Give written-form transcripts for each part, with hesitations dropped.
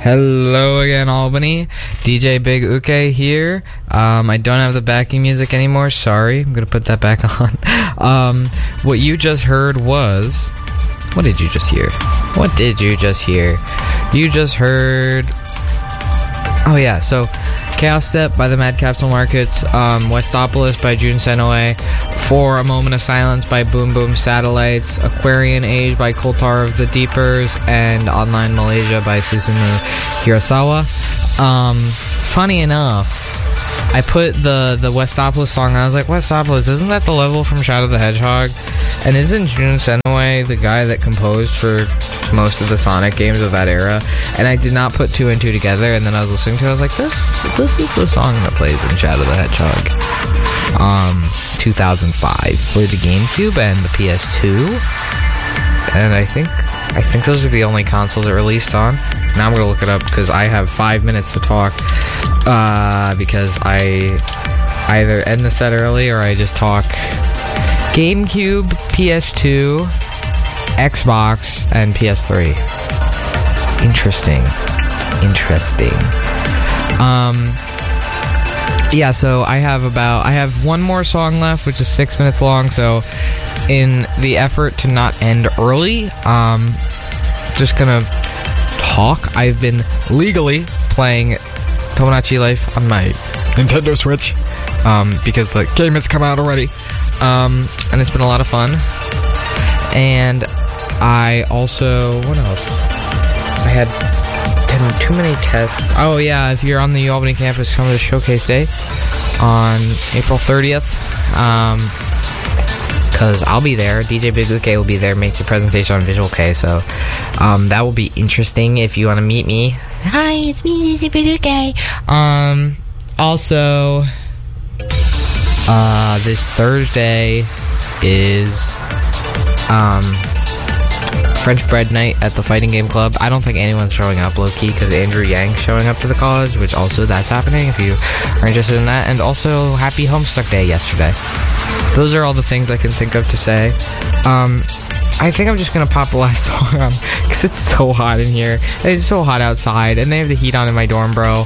Hello again, Albany. DJ Big Uke here. I don't have the backing music anymore. Sorry. I'm going to put that back on. What you just heard was... What did you just hear? What did you just hear? You just heard... Oh, yeah. So, Chaos Step by the Mad Capsule Markets. Westopolis by Jun Senoue. For a Moment of Silence by Boom Boom Satellites. Aquarian Age by Koltar of the Deepers. And Online Malaysia by Susumu Hirasawa. Funny enough, I put the Westopolis song, and I was like, Westopolis, isn't that the level from Shadow the Hedgehog? And isn't Jun Senoue the guy that composed for most of the Sonic games of that era? And I did not put two and two together, and then I was listening to it, I was like, this is the song that plays in Shadow the Hedgehog. 2005 for the GameCube and the PS2. And I think those are the only consoles it released on. Now I'm going to look it up because I have 5 minutes to talk. Because I either end the set early or I just talk GameCube, PS2, Xbox, and PS3. Interesting. Yeah, so I have one more song left, which is 6 minutes long, so in the effort to not end early, just gonna talk. I've been legally playing Tomodachi Life on my Nintendo Switch, because the game has come out already, and it's been a lot of fun. And I also, what else? I had too many tests. Oh yeah, if you're on the Albany campus, come to the Showcase Day on April 30th, because I'll be there. DJ Big Uke will be there, make the presentation on Visual K, so that will be interesting if you want to meet me. Hi, it's me, DJ Big Uke. Also, this Thursday is French Bread Night at the Fighting Game Club. I don't think anyone's showing up, low-key, because Andrew Yang's showing up to the college, which also that's happening if you are interested in that. And also, Happy Homestuck Day yesterday. Those are all the things I can think of to say. I think I'm just going to pop the last song on, because it's so hot in here. It's so hot outside, and they have the heat on in my dorm, bro.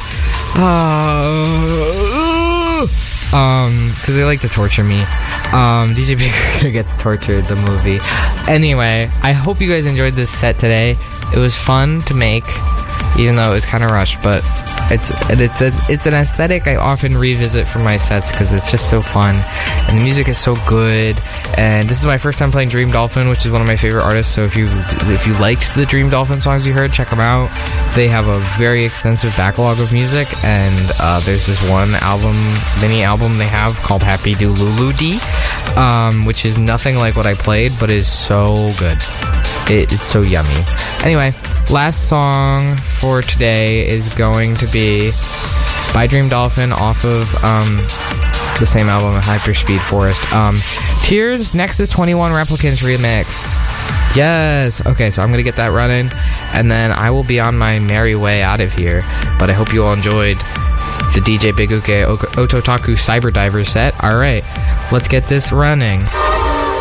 Because they like to torture me. DJ Big gets tortured, the movie. Anyway, I hope you guys enjoyed this set today. It was fun to make, even though it was kind of rushed, but it's an aesthetic I often revisit for my sets because it's just so fun, and the music is so good. And this is my first time playing Dream Dolphin, which is one of my favorite artists, so if you liked the Dream Dolphin songs you heard, check them out. They have a very extensive backlog of music, and there's this one mini album they have called Happy Do Lulu D, which is nothing like what I played, but is so good. It's so yummy. Anyway, last song for today is going to be by Dream Dolphin off of the same album, Hyperspeed Forest. Tears Nexus 21 Replicants remix. Yes. Okay, so I'm going to get that running, and then I will be on my merry way out of here. But I hope you all enjoyed the DJ Big Uke Ototaku Cyber Diver set. Alright, let's get this running.